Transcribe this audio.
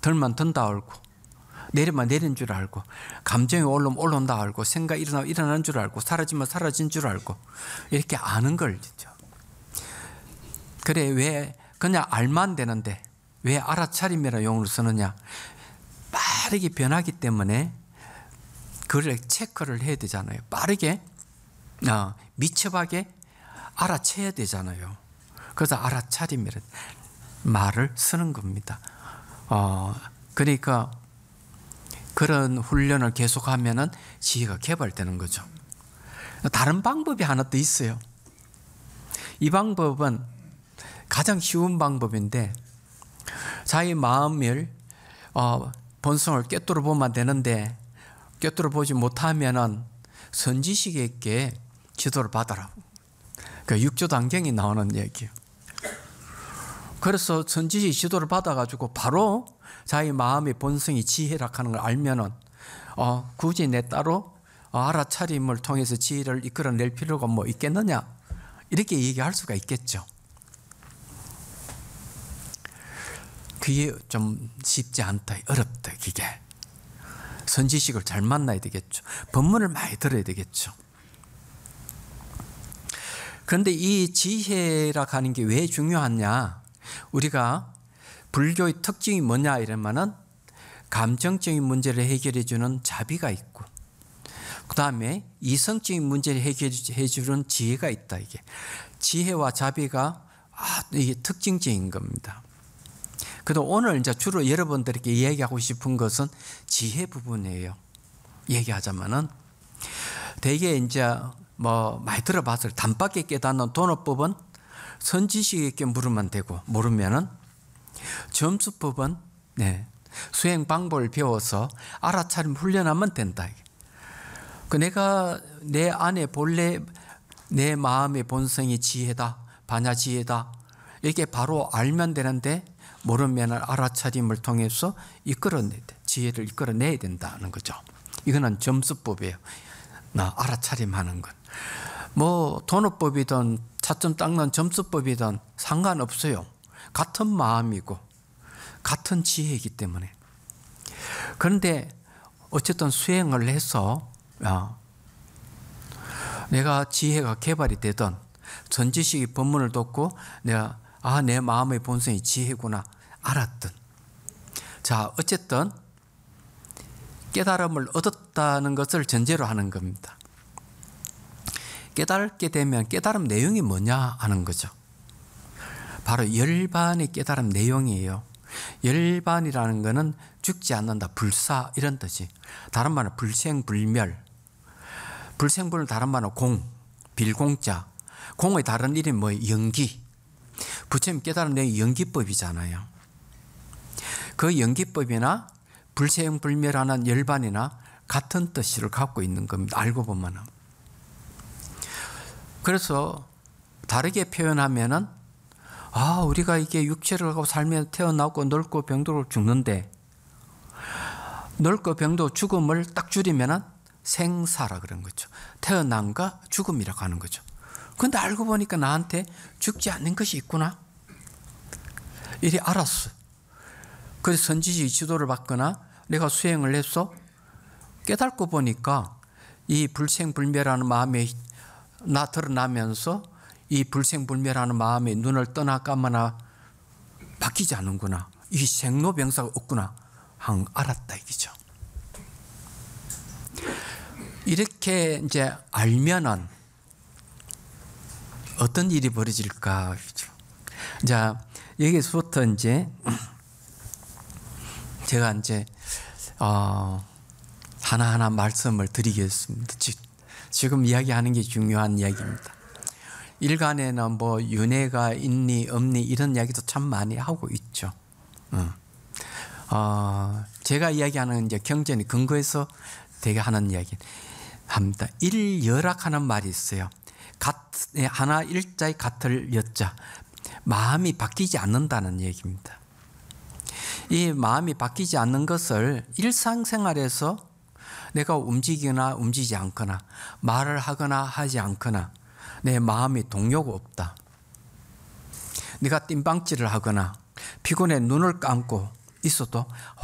들면 든다 알고, 내리면 내린 줄 알고, 감정이 올라오면 올라온다 알고, 생각이 일어나면 일어나는 줄 알고, 사라지면 사라진 줄 알고, 이렇게 아는 걸죠. 그래, 왜 그냥 알면 되는데 왜 알아차림이라는 용어를 쓰느냐? 빠르게 변하기 때문에 그걸 체크를 해야 되잖아요. 빠르게 미첩하게 알아채야 되잖아요. 그래서 알아차림이라는 말을 쓰는 겁니다. 그러니까 그런 훈련을 계속하면은 지혜가 개발되는 거죠. 다른 방법이 하나 더 있어요. 이 방법은 가장 쉬운 방법인데, 자기 마음을 본성을 꿰뚫어 보면 되는데, 꿰뚫어 보지 못하면은 선지식에게 지도를 받아라. 그 육조단경이 나오는 얘기예요. 그래서 선지식 지도를 받아가지고 바로 자기 마음의 본성이 지혜라 하는 걸 알면은 굳이 내 따로 알아차림을 통해서 지혜를 이끌어낼 필요가 뭐 있겠느냐, 이렇게 얘기할 수가 있겠죠. 그게 좀 쉽지 않다, 어렵다. 그게 선지식을 잘 만나야 되겠죠. 법문을 많이 들어야 되겠죠. 그런데 이 지혜라 하는 게 왜 중요하냐? 우리가 불교의 특징이 뭐냐 이러면은 감정적인 문제를 해결해 주는 자비가 있고, 그 다음에 이성적인 문제를 해결해 주는 지혜가 있다. 이게 지혜와 자비가 이게 특징적인 겁니다. 그래도 오늘 이제 주로 여러분들에게 이야기하고 싶은 것은 지혜 부분이에요. 얘기하자면은 대개 이제 뭐 많이 들어봤을 단박에 깨닫는 도노법은 선지식에게 물으면 되고, 모르면은 점수법은 수행 방법을 배워서 알아차림 훈련하면 된다. 내가 내 안에 본래 내 마음의 본성이 지혜다, 반야지혜다, 이렇게 바로 알면 되는데, 모르면 알아차림을 통해서 지혜를 이끌어내야 된다는 거죠. 이거는 점수법이에요. 알아차림하는 건. 뭐 도노법이든 차점 닦는 점수법이든 상관없어요. 같은 마음이고 같은 지혜이기 때문에. 그런데 어쨌든 수행을 해서 내가 지혜가 개발이 되든, 전지식이 법문을 듣고 내가 내 마음의 본성이 지혜구나 알았든, 자 어쨌든 깨달음을 얻었다는 것을 전제로 하는 겁니다. 깨닫게 되면 깨달음 내용이 뭐냐 하는 거죠. 바로 열반의 깨달음 내용이에요. 열반이라는 것은 죽지 않는다, 불사, 이런 뜻이. 다른 말은 불생불멸. 불생불은 다른 말은 공, 빌공자. 공의 다른 이름이 뭐예요? 연기. 부처님 깨달은 내용이 연기법이잖아요. 그 연기법이나 불생불멸하는 열반이나 같은 뜻을 갖고 있는 겁니다. 알고 보면은. 그래서 다르게 표현하면은 우리가 이게 육체를 갖고 살면 태어나고 늙고 병들고 죽는데, 늙고 병도 죽음을 딱 줄이면은 생사라 그런 거죠. 태어남과 죽음이라고 하는 거죠. 근데 알고 보니까 나한테 죽지 않는 것이 있구나, 이리 알았어. 그래서 선지식 지도를 받거나 내가 수행을 해서 깨닫고 보니까 이 불생불멸하는 마음이 드러나면서 이 불생불멸하는 마음이 눈을 떠나 감아나 바뀌지 않는구나, 이 생로병사가 없구나 알았다 이거죠. 이렇게 이제 알면은 어떤 일이 벌어질까? 자, 여기서부터 이제 제가 이제 하나하나 말씀을 드리겠습니다. 지금 이야기하는 게 중요한 이야기입니다. 일간에는 뭐 윤회가 있니 없니 이런 이야기도 참 많이 하고 있죠. 제가 이야기하는 이제 경전이 근거해서 되게 하는 이야기 합니다. 일열학하는 말이 있어요. 하나 일자의 같을 여자, 마음이 바뀌지 않는다는 얘기입니다. 이 마음이 바뀌지 않는 것을 일상생활에서 내가 움직이거나 움직이지 않거나 말을 하거나 하지 않거나 내 마음이 동요가 없다, 내가 띵방질을 하거나 피곤해 눈을 감고 있어도